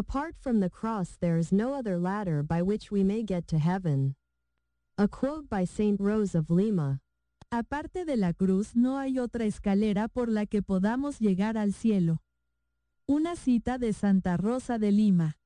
Apart from the cross there is no other ladder by which we may get to heaven. A quote by Saint Rose of Lima. Aparte de la cruz no hay otra escalera por la que podamos llegar al cielo. Una cita de Santa Rosa de Lima.